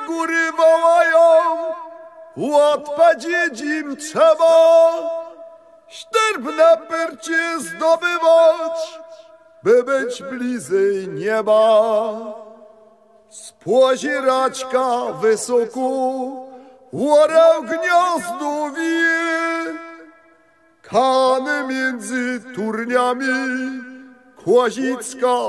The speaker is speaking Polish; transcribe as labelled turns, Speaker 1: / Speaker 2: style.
Speaker 1: góry wołają, odpowiedzieć im trzeba. Ścierbne percie zdobywać, by być bliżej nieba. Z poziraczka wysoko, orał gniazdo wie, kany między turniami, Kozicka